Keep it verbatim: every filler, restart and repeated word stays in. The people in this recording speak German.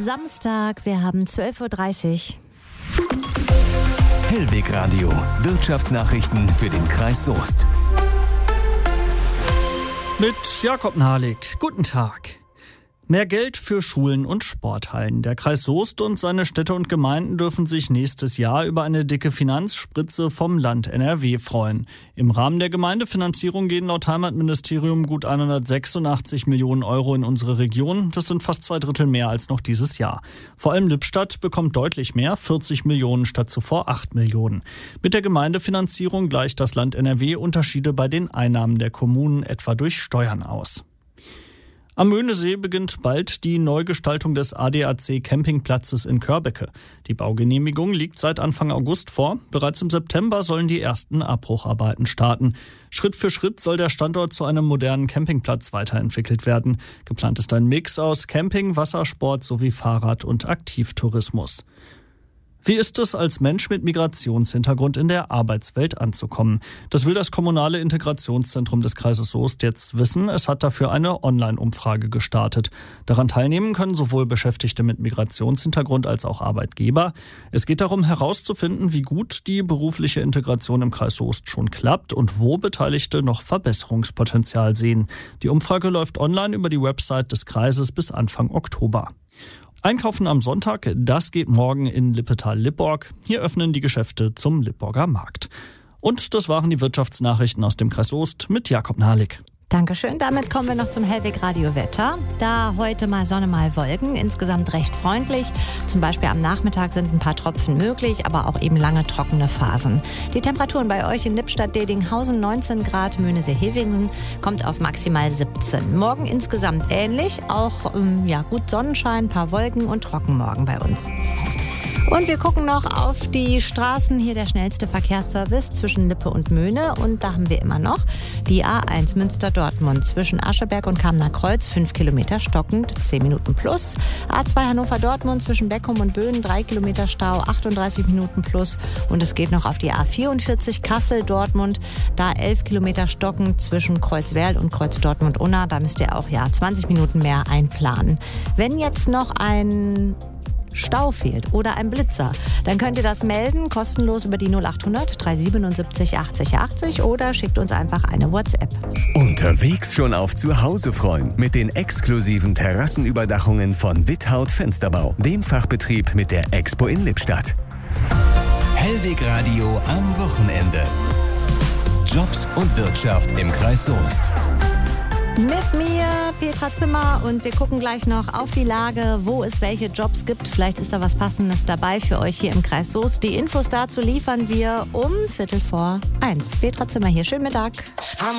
Samstag, wir haben zwölf Uhr dreißig. Hellweg Radio, Wirtschaftsnachrichten für den Kreis Soest. Mit Jakob Nahlik. Guten Tag. Mehr Geld für Schulen und Sporthallen. Der Kreis Soest und seine Städte und Gemeinden dürfen sich nächstes Jahr über eine dicke Finanzspritze vom Land N R W freuen. Im Rahmen der Gemeindefinanzierung gehen laut Heimatministerium gut hundertsechsundachtzig Millionen Euro in unsere Region. Das sind fast zwei Drittel mehr als noch dieses Jahr. Vor allem Lippstadt bekommt deutlich mehr, vierzig Millionen statt zuvor acht Millionen. Mit der Gemeindefinanzierung gleicht das Land N R W Unterschiede bei den Einnahmen der Kommunen etwa durch Steuern aus. Am Möhnesee beginnt bald die Neugestaltung des A D A C-Campingplatzes in Körbecke. Die Baugenehmigung liegt seit Anfang August vor. Bereits im September sollen die ersten Abbrucharbeiten starten. Schritt für Schritt soll der Standort zu einem modernen Campingplatz weiterentwickelt werden. Geplant ist ein Mix aus Camping, Wassersport sowie Fahrrad- und Aktivtourismus. Wie ist es, als Mensch mit Migrationshintergrund in der Arbeitswelt anzukommen? Das will das kommunale Integrationszentrum des Kreises Soest jetzt wissen. Es hat dafür eine Online-Umfrage gestartet. Daran teilnehmen können sowohl Beschäftigte mit Migrationshintergrund als auch Arbeitgeber. Es geht darum herauszufinden, wie gut die berufliche Integration im Kreis Soest schon klappt und wo Beteiligte noch Verbesserungspotenzial sehen. Die Umfrage läuft online über die Website des Kreises bis Anfang Oktober. Einkaufen am Sonntag, das geht morgen in Lippetal-Lipborg. Hier öffnen die Geschäfte zum Lipborger Markt. Und das waren die Wirtschaftsnachrichten aus dem Kreis Soest mit Jakob Nahlik. Dankeschön. Damit kommen wir noch zum Hellweg Radio Wetter. Da heute mal Sonne, mal Wolken. Insgesamt recht freundlich. Zum Beispiel am Nachmittag sind ein paar Tropfen möglich, aber auch eben lange trockene Phasen. Die Temperaturen bei euch in Lippstadt-Dedinghausen neunzehn Grad, Möhnesee-Hevingen kommt auf maximal siebzehn. Morgen insgesamt ähnlich. Auch ähm, ja, gut Sonnenschein, paar Wolken und trocken morgen bei uns. Und wir gucken noch auf die Straßen. Hier der schnellste Verkehrsservice zwischen Lippe und Möhne. Und da haben wir immer noch die A eins Münster-Dortmund zwischen Ascheberg und Kamner Kreuz, fünf Kilometer stockend, zehn Minuten plus. A zwei Hannover-Dortmund zwischen Beckum und Böen, drei Kilometer Stau, achtunddreißig Minuten plus. Und es geht noch auf die A vierundvierzig Kassel-Dortmund, da elf Kilometer stockend zwischen Kreuzwerl und Kreuz-Dortmund-Unna. Da müsst ihr auch ja zwanzig Minuten mehr einplanen. Wenn jetzt noch ein Stau fehlt oder ein Blitzer, dann könnt ihr das melden, kostenlos über die null achthundert dreihundertsiebenundsiebzig achtzig achtzig oder schickt uns einfach eine WhatsApp. Unterwegs schon auf Zuhause freuen mit den exklusiven Terrassenüberdachungen von Withaut Fensterbau, dem Fachbetrieb mit der Expo in Lippstadt. Hellweg Radio am Wochenende. Jobs und Wirtschaft im Kreis Soest. Mit mir, Petra Zimmer, und wir gucken gleich noch auf die Lage, wo es welche Jobs gibt. Vielleicht ist da was Passendes dabei für euch hier im Kreis Soest. Die Infos dazu liefern wir um Viertel vor eins. Petra Zimmer hier, schönen Mittag.